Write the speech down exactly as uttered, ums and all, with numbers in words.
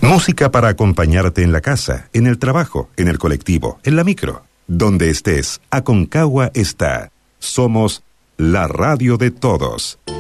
Música para acompañarte en la casa, en el trabajo, en el colectivo, en la micro. Donde estés, Aconcagua está. Somos la radio de todos.